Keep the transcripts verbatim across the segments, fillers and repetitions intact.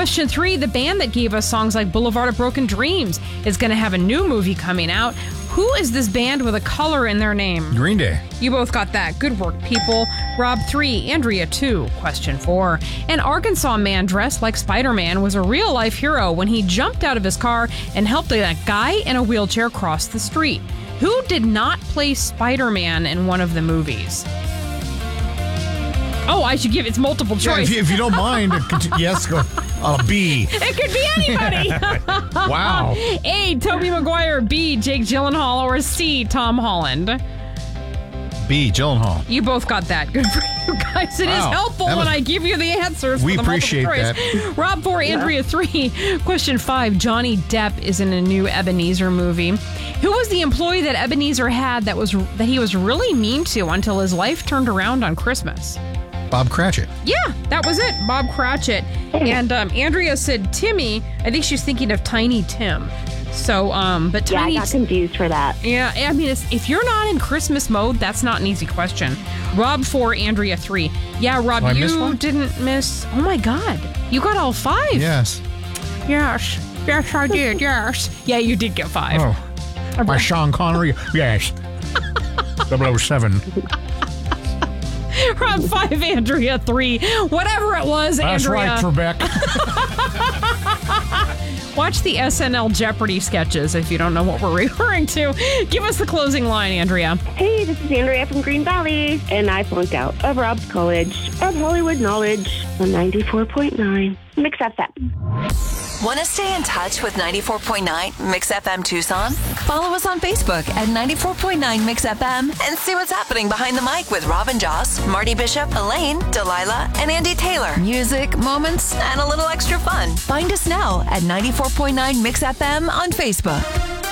Question three, the band that gave us songs like Boulevard of Broken Dreams is going to have a new movie coming out. Who is this band with a color in their name? Green Day. You both got that. Good work, people. Rob, three. Andrea, two. Question four. An Arkansas man dressed like Spider-Man was a real-life hero when he jumped out of his car and helped a guy in a wheelchair cross the street. Who did not play Spider-Man in one of the movies? Oh, I should give it's multiple choice. Yeah, if, you, if you don't mind, yes, go. Uh, B. It could be anybody. Wow. A, Tobey Maguire. B, Jake Gyllenhaal. Or C, Tom Holland. B, Gyllenhaal. You both got that. Good for you guys. It wow. is helpful was, when I give you the answers. We for the appreciate choice. that. Rob, four. Andrea, yeah. three. Question five. Johnny Depp is in a new Ebenezer movie. Who was the employee that Ebenezer had that was that he was really mean to until his life turned around on Christmas? Bob Cratchit. Yeah, that was it. Bob Cratchit. And um, Andrea said Timmy. I think she's thinking of Tiny Tim. So, um, but Tiny... Yeah, I got confused for that. Yeah, I mean, it's, if you're not in Christmas mode, that's not an easy question. Rob, four. Andrea, three. Yeah, Rob, Did you didn't miss... Oh, my God. You got all five. Yes. Yes. Yes, I did. Yes. Yeah, you did get five. Oh. By Sean Connery? Yes. double oh seven. Rob, five. Andrea, three. Whatever it was, That's Andrea. That's right, Trebek. Watch the S N L Jeopardy sketches if you don't know what we're referring to. Give us the closing line, Andrea. Hey, this is Andrea from Green Valley, and I flunked out of Rob's College of Hollywood Knowledge on ninety-four point nine Mix F M. Want to stay in touch with ninety-four point nine Mix F M Tucson? Follow us on Facebook at ninety-four point nine Mix F M and see what's happening behind the mic with Robin Joss, Marty Bishop, Elaine, Delilah, and Andy Taylor. Music, moments, and a little extra fun. Find us now at ninety-four point nine Mix F M on Facebook.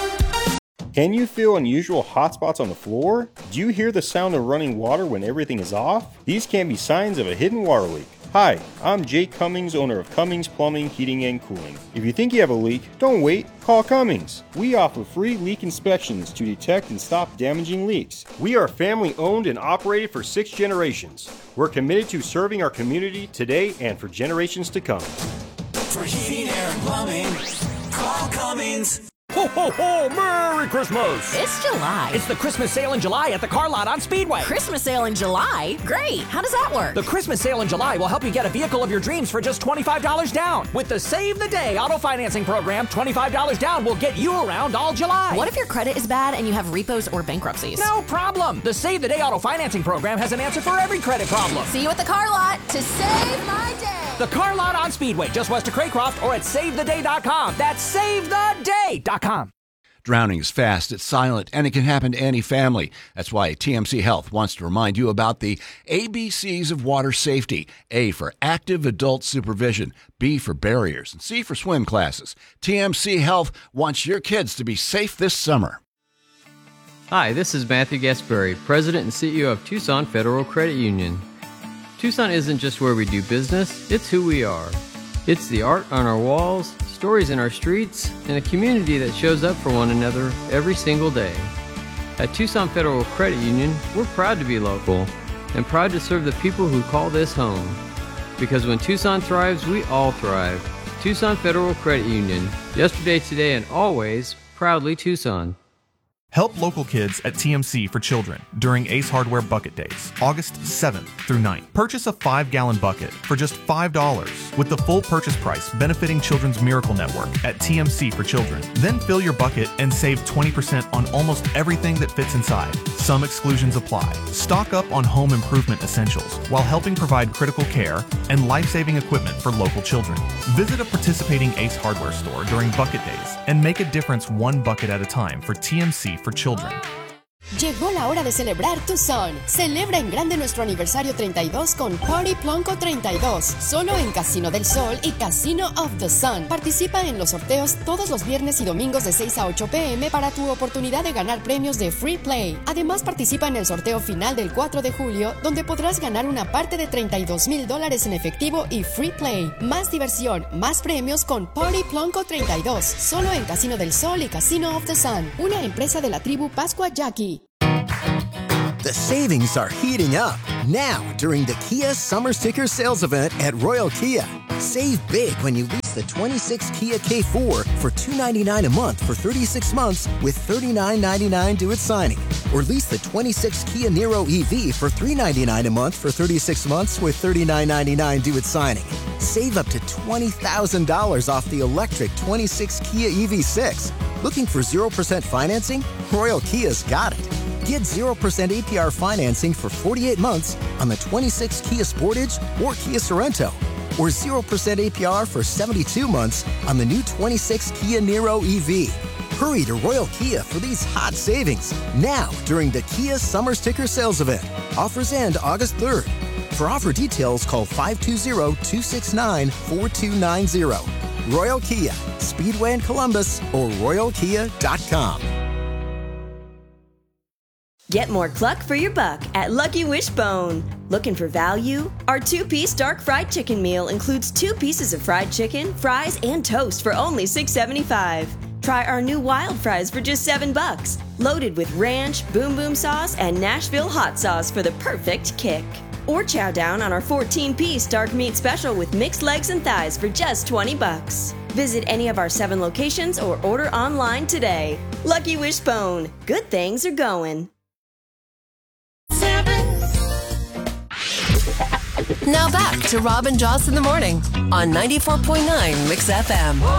Can you feel unusual hot spots on the floor? Do you hear the sound of running water when everything is off? These can be signs of a hidden water leak. Hi, I'm Jake Cummings, owner of Cummings Plumbing, Heating, and Cooling. If you think you have a leak, don't wait, call Cummings. We offer free leak inspections to detect and stop damaging leaks. We are family owned and operated for six generations. We're committed to serving our community today and for generations to come. For heating, air, and plumbing, call Cummings. Ho, ho, ho! Merry Christmas! It's July. It's the Christmas sale in July at the Car Lot on Speedway. Christmas sale in July? Great! How does that work? The Christmas sale in July will help you get a vehicle of your dreams for just twenty-five dollars down. With the Save the Day auto financing program, twenty-five dollars down will get you around all July. What if your credit is bad and you have repos or bankruptcies? No problem. The Save the Day auto financing program has an answer for every credit problem. See you at the Car Lot to save my day. The Car Lot on Speedway, just west of Craycroft, or at save the day dot com. That's save the day dot com. Drowning is fast, it's silent, and it can happen to any family. That's why T M C Health wants to remind you about the A B Cs of water safety. A for active adult supervision, B for barriers, and C for swim classes. T M C Health wants your kids to be safe this summer. Hi, this is Matthew Gasbury, President and C E O of Tucson Federal Credit Union. Tucson isn't just where we do business, it's who we are. It's the art on our walls, stories in our streets, and a community that shows up for one another every single day. At Tucson Federal Credit Union, we're proud to be local and proud to serve the people who call this home. Because when Tucson thrives, we all thrive. Tucson Federal Credit Union. Yesterday, today, and always, proudly Tucson. Help local kids at T M C for Children during Ace Hardware Bucket Days, August seventh through ninth. Purchase a five-gallon bucket for just five dollars with the full purchase price benefiting Children's Miracle Network at T M C for Children. Then fill your bucket and save twenty percent on almost everything that fits inside. Some exclusions apply. Stock up on home improvement essentials while helping provide critical care and life-saving equipment for local children. Visit a participating Ace Hardware store during Bucket Days and make a difference one bucket at a time for T M C for Children. Llegó la hora de celebrar Tucson. Celebra en grande nuestro aniversario treinta y dos con Party Plonco treinta y dos, solo en Casino del Sol y Casino of the Sun. Participa en los sorteos todos los viernes y domingos de seis a ocho p m para tu oportunidad de ganar premios de Free Play. Además, participa en el sorteo final del cuatro de julio, donde podrás ganar una parte de treinta y dos mil dólares en efectivo y Free Play. Más diversión, más premios con Party Plonco treinta y dos, solo en Casino del Sol y Casino of the Sun, una empresa de la tribu Pascua Yaqui. The savings are heating up now during the Kia Summer Sticker Sales Event at Royal Kia. Save big when you lease lease the twenty-six Kia K four for two hundred ninety-nine dollars a month for thirty-six months with thirty-nine ninety-nine due at signing. Or lease the twenty-six Kia Niro E V for three hundred ninety-nine dollars a month for thirty-six months with thirty-nine ninety-nine due at signing. Save up to twenty thousand dollars off the electric twenty-six Kia E V six. Looking for zero percent financing? Royal Kia's got it. Get zero percent A P R financing for forty-eight months on the twenty-six Kia Sportage or Kia Sorento. Or zero percent A P R for seventy-two months on the new twenty-six Kia Niro E V. Hurry to Royal Kia for these hot savings now during the Kia Summer Sticker Sales Event. Offers end August third. For offer details, call five two zero, two six nine, four two nine zero. Royal Kia, Speedway in Columbus, or royal kia dot com. Get more cluck for your buck at Lucky Wishbone. Looking for value? Our two-piece dark fried chicken meal includes two pieces of fried chicken, fries, and toast for only six seventy-five. Try our new wild fries for just seven bucks, loaded with ranch, boom boom sauce, and Nashville hot sauce for the perfect kick. Or chow down on our fourteen-piece dark meat special with mixed legs and thighs for just twenty bucks. Visit any of our seven locations or order online today. Lucky Wishbone. Good things are going. Now back to Rob and Joss in the morning on ninety-four point nine Mix F M.